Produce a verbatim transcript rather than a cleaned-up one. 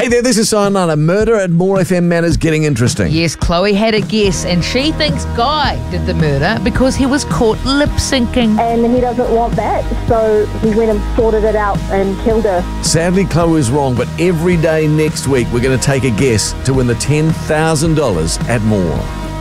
Hey there, this is Cyanide. Murder at More F M Matters getting interesting. Yes, Chloe had a guess, and she thinks Guy did the murder because he was caught lip-syncing. And he doesn't want that, so he went and sorted it out and killed her. Sadly, Chloe is wrong, but every day next week we're going to take a guess to win the ten thousand dollars at More.